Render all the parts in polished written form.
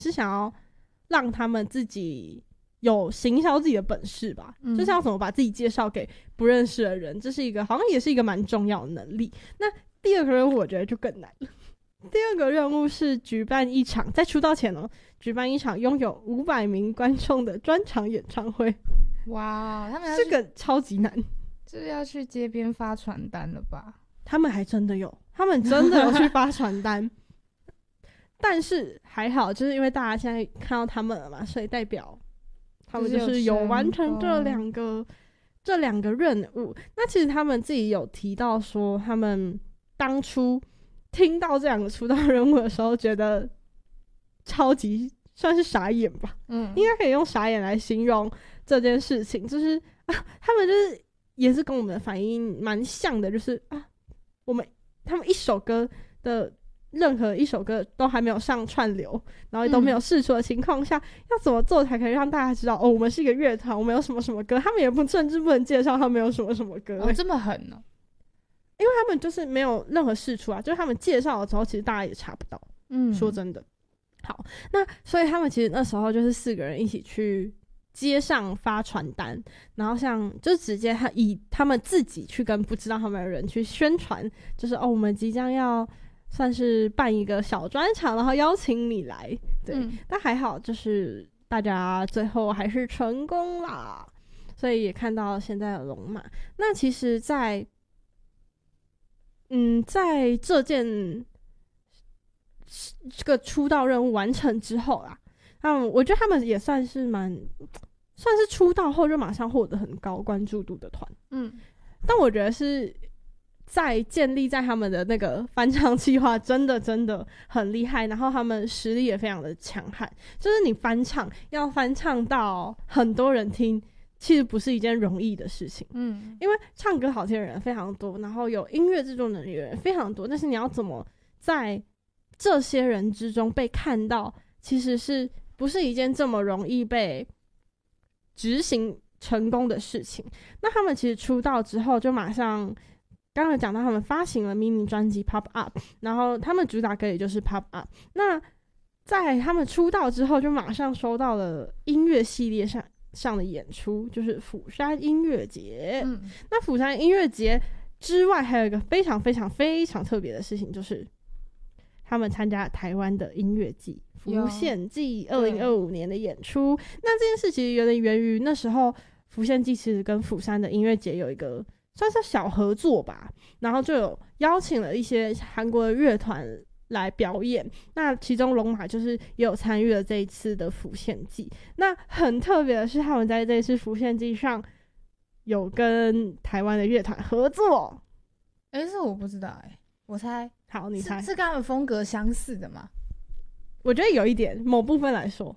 是想要让他们自己有行销自己的本事吧，就是要怎么把自己介绍给不认识的人，这是一个好像也是一个蛮重要的能力。那第二个任务我觉得就更难了。第二个任务是举办一场，在出道前举办一场拥有500名观众的专场演唱会。 哇，他们这个超级难， 就是要去街边发传单了吧？ 他们还真的有，他们真的有去发传单。但是还好，就是因为大家现在看到他们了嘛，所以代表他们就是有完成这两个任务。那其实他们自己有提到说，他们当初听到这两个出道任务的时候，觉得超级算是傻眼吧，应该可以用傻眼来形容这件事情。就是他们就是也是跟我们的反应蛮像的，就是他们一首歌的任何一首歌都还没有上串流，然后都没有释出的情况下，要怎么做才可以让大家知道我们是一个乐团，我们有什么什么歌？他们也甚至不能介绍他们有什么什么歌。 这么狠哦！ 因为他们就是没有任何释出啊，就是他们介绍的时候，其实大家也查不到。说真的。好，那所以他们其实那时候就是4个人一起去街上发传单，然后就直接以他们自己去跟不知道他们的人去宣传，就是我们即将要算是办一个小专场，然后邀请你来。对，但还好就是大家最后还是成功啦，所以也看到现在的龙马。那其实在这个出道任务完成之后啦，我觉得他们也算是出道后就马上获得很高关注度的团。但我觉得是在建立在他们的那个翻唱计划真的很厉害，然后他们实力也非常的强悍。就是你要翻唱到很多人听，其实不是一件容易的事情。因为唱歌好听的人非常多，然后有音乐制作能力的人非常多，但是你要怎么在这些人之中被看到，其实是不是一件这么容易被执行成功的事情。那他们其实出道之后就马上刚刚讲到他们发行了迷你专辑 Pop Up， 然后他们主打歌也就是 Pop Up。 那在他们出道之后就马上收到了音乐系列上的演出，就是釜山音乐节。那釜山音乐节之外还有一个非常非常非常特别的事情，就是他们参加台湾的音乐季浮现季2025年的演出。那这件事其实有点源于那时候浮现季其实跟釜山的音乐节有一个算是小合作吧，然后就有邀请了一些韩国的乐团来表演。那其中龙马就是也有参与了这一次的浮现季。那很特别的是，他们在这一次浮现季上有跟台湾的乐团合作。 这我不知道我猜。 好，你猜是跟他们风格相似的吗？ 我觉得有一点，某部分来说。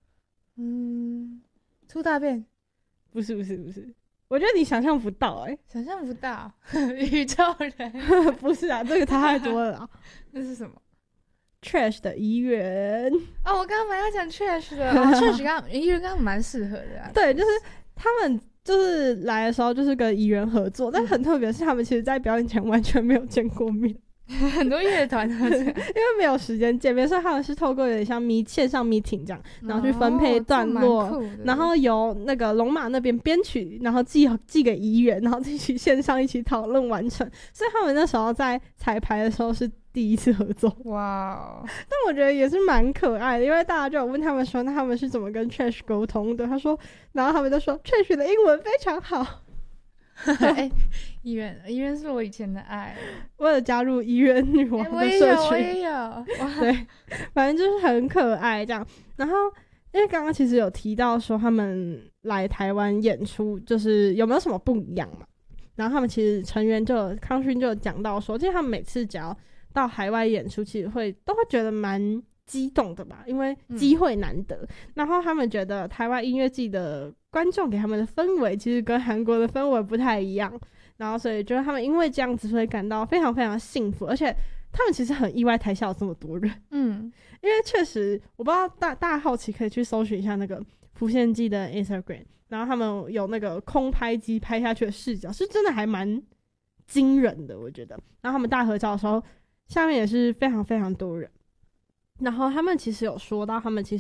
出大便？ 不是，我觉得你想象不到想象不到。宇宙人？ 不是啊，这个太多了啦。 那是什么？ Trash 的怡园。 我刚刚本来要讲 Trash 的。Trash 怡园刚刚蛮适合的对，就是他们就是来的时候就是跟怡园合作，但很特别的是他们其实在表演前完全没有见过面。 很多乐团因为没有时间见面，所以他们是透过有点像线上 meeting 这样，然后去分配段落，然后由那个龙马那边编曲，然后寄给怡园，然后一起线上一起讨论完成。所以他们那时候在彩排的时候是第一次合作。 哇！ 但我觉得也是蛮可爱的，因为大家就有问他们说，那他们是怎么跟 Trash 沟通的？然后他们就说 Trash 的英文非常好。 怡园是我以前的爱， 为了加入怡园女王的社群。 我也有对，反正就是很可爱这样。然后因为刚刚其实有提到说他们来台湾演出就是有没有什么不一样嘛，然后他们其实成员康勋就有讲到说，其实他们每次只要到海外演出其实都会觉得蛮激动的吧，因为机会难得。然后他们觉得台湾音乐季的观众给他们的氛围其实跟韩国的氛围不太一样，然后所以觉得他们因为这样子所以感到非常非常幸福。而且他们其实很意外台下有这么多人。因为确实我不知道大家好奇可以去搜寻一下那个浮现季的 Instagram， 然后他们有那个空拍机拍下去的视角是真的还蛮惊人的我觉得。然后他们大合照的时候下面也是非常非常多人。 然后他们其实有说到，他们其